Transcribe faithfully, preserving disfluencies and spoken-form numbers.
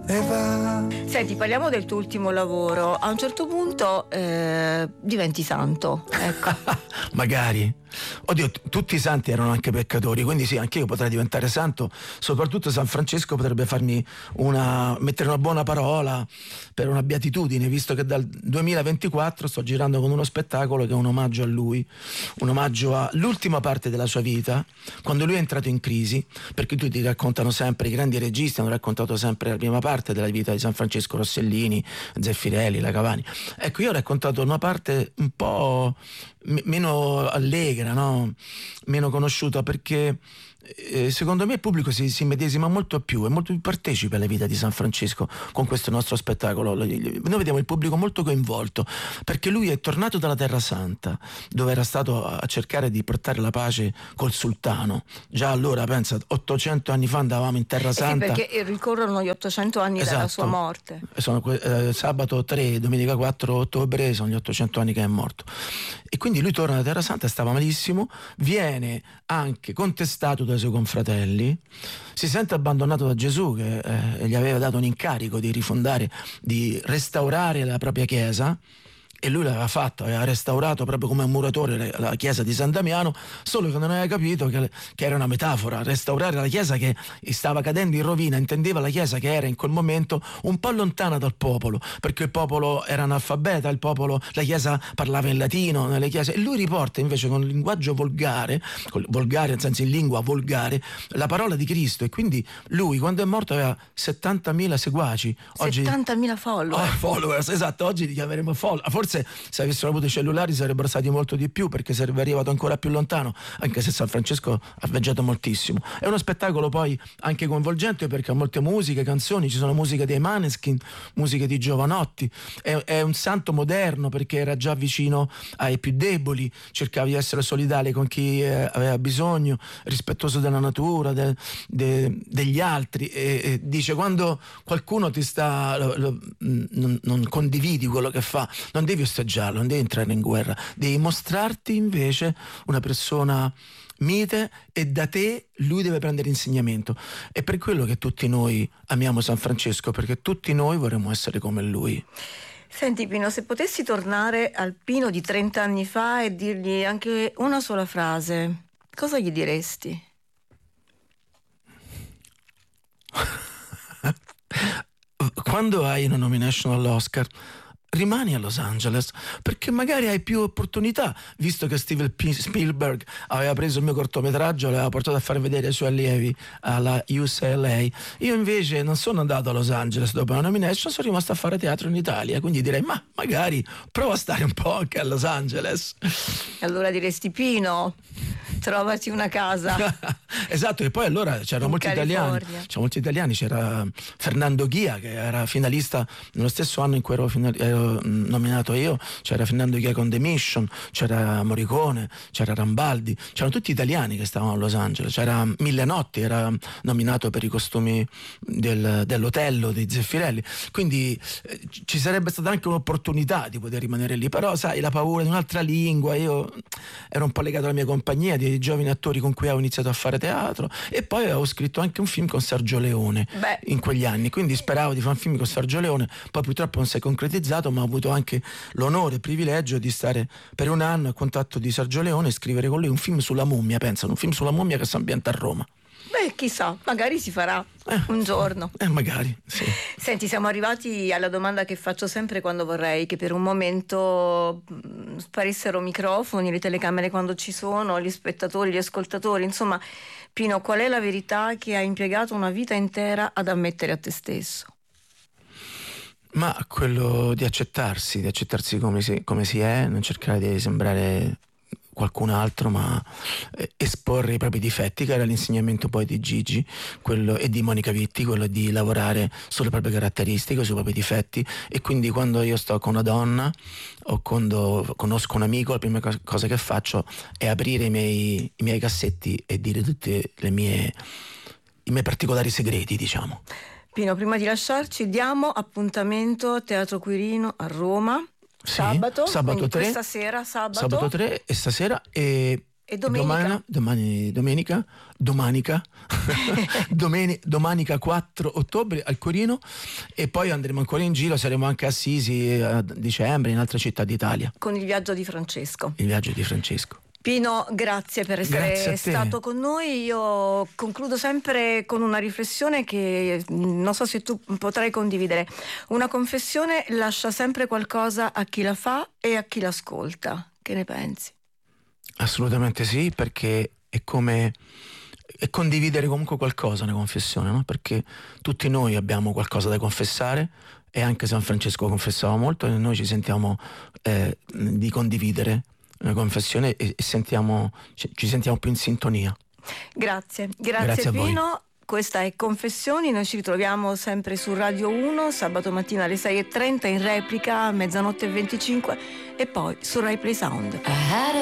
e va. Senti, parliamo del tuo ultimo lavoro. A un certo punto eh, diventi santo, ecco. Magari. Oddio, t- tutti i santi erano anche peccatori, quindi sì, anche io potrei diventare santo. Soprattutto San Francesco potrebbe farmi una mettere una buona parola per una beatitudine, visto che dal duemilaventiquattro sto girando con uno spettacolo che è un omaggio a lui, un omaggio all'ultima parte della sua vita, quando lui è entrato in crisi, perché tutti ti raccontano sempre, i grandi registi hanno raccontato sempre la prima parte della vita di San Francesco, Rossellini, Zeffirelli, La Cavani. Ecco, io ho raccontato una parte un po' m- meno allegra, no? Meno conosciuta, perché eh, secondo me il pubblico si, si medesima molto più, è molto più partecipe alla vita di San Francesco con questo nostro spettacolo. Noi vediamo il pubblico molto coinvolto, perché lui è tornato dalla Terra Santa, dove era stato a cercare di portare la pace col sultano. Già allora, pensa, ottocento anni fa andavamo in Terra Santa. Eh sì, perché ricorrono gli ottocento anni Esatto. dalla sua morte. Sono eh, sabato tre, domenica quattro ottobre, sono gli ottocento anni che è morto. E quindi lui torna da Terra Santa, stava malissimo, viene anche contestato dai suoi confratelli, si sente abbandonato da Gesù che eh, gli aveva dato un incarico di rifondare, di restaurare la propria chiesa, e lui l'aveva fatto, aveva restaurato proprio come un muratore la chiesa di San Damiano, solo che non aveva capito che, che era una metafora. Restaurare la chiesa che stava cadendo in rovina, intendeva la chiesa che era in quel momento un po' lontana dal popolo, perché il popolo era analfabeta, il popolo, la chiesa parlava in latino nelle chiese, e lui riporta invece con il linguaggio volgare, volgare nel senso in lingua volgare, la parola di Cristo. E quindi lui, quando è morto, aveva settantamila seguaci. Oggi, settantamila follower. Oh, followers, esatto, oggi li chiameremo follower. Forse se avessero avuto i cellulari sarebbero stati molto di più, perché sarebbe arrivato ancora più lontano, anche se San Francesco ha viaggiato moltissimo. È uno spettacolo poi anche coinvolgente, perché ha molte musiche, canzoni, ci sono musiche dei Maneskin, musiche di Giovanotti. È, è un santo moderno, perché era già vicino ai più deboli, cercava di essere solidale con chi eh, aveva bisogno, rispettoso della natura, de, de, degli altri, e, e dice: quando qualcuno ti sta lo, lo, non, non condividi quello che fa, non devi osteggiarlo, non devi entrare in guerra, devi mostrarti invece una persona mite, e da te lui deve prendere insegnamento. È per quello che tutti noi amiamo San Francesco, perché tutti noi vorremmo essere come lui. Senti Pino, se potessi tornare al Pino di trenta anni fa e dirgli anche una sola frase, cosa gli diresti? Quando hai una nomination all'Oscar, rimani a Los Angeles, perché magari hai più opportunità, visto che Steven P- Spielberg aveva preso il mio cortometraggio e l'aveva portato a far vedere ai suoi allievi alla U C L A. Io invece non sono andato a Los Angeles dopo la nomination, sono rimasto a fare teatro in Italia, quindi direi: ma magari prova a stare un po' anche a Los Angeles. E allora diresti: Pino, trovati una casa. Esatto, e poi allora c'erano in molti California. italiani, c'erano molti italiani, c'era Fernando Ghia che era finalista nello stesso anno in cui ero, final- ero nominato io, c'era Fernando Ghia con The Mission, c'era Morricone, c'era Rambaldi, c'erano tutti italiani che stavano a Los Angeles, c'era Mille Notti, era nominato per i costumi del, dell'Otello di Zeffirelli, quindi eh, ci sarebbe stata anche un'opportunità di poter rimanere lì, però sai, la paura di un'altra lingua, io ero un po' legato alla mia compagnia di giovani attori con cui avevo iniziato a fare teatro, e poi avevo scritto anche un film con Sergio Leone. Beh. In quegli anni, quindi speravo di fare un film con Sergio Leone, poi purtroppo non si è concretizzato, ma ho avuto anche l'onore e il privilegio di stare per un anno a contatto di Sergio Leone e scrivere con lui un film sulla mummia, pensano, un film sulla mummia che si ambienta a Roma. Beh, chissà, magari si farà eh, un giorno. Eh, magari, sì. Senti, siamo arrivati alla domanda che faccio sempre quando vorrei che per un momento mh, sparissero microfoni, le telecamere quando ci sono, gli spettatori, gli ascoltatori. Insomma, Pino, qual è la verità che hai impiegato una vita intera ad ammettere a te stesso? Ma quello di accettarsi, di accettarsi come si, come si è, non cercare di sembrare qualcun altro, ma eh, esporre i propri difetti, che era l'insegnamento poi di Gigi quello, e di Monica Vitti, quello di lavorare sulle proprie caratteristiche, sui propri difetti. E quindi quando io sto con una donna o quando conosco un amico, la prima cosa che faccio è aprire i miei, i miei cassetti e dire tutte le mie, i miei particolari segreti, diciamo. Pino, prima di lasciarci diamo appuntamento a Teatro Quirino a Roma. Sì, sabato, sabato tre, questa sera sabato. sabato tre e stasera, e E domenica? Domani, domani, domenica, domanica, domeni, domanica quattro ottobre al Corino, e poi andremo ancora in giro, saremo anche a Assisi a dicembre, in altre città d'Italia. Con il viaggio di Francesco. Il viaggio di Francesco. Pino, grazie per essere Grazie stato con noi. Io concludo sempre con una riflessione che non so se tu potrai condividere. Una confessione lascia sempre qualcosa a chi la fa e a chi l'ascolta. Che ne pensi? Assolutamente sì, perché è come è condividere comunque qualcosa, una confessione, no? Perché tutti noi abbiamo qualcosa da confessare, e anche San Francesco confessava molto, e noi ci sentiamo eh, di condividere una confessione e, e sentiamo, ci, ci sentiamo più in sintonia. Grazie, grazie, Grazie a voi. Pino. Questa è Confessioni, noi ci ritroviamo sempre su Radio uno, sabato mattina alle sei e trenta, in replica a mezzanotte e venticinque, e poi su Rai Play Sound.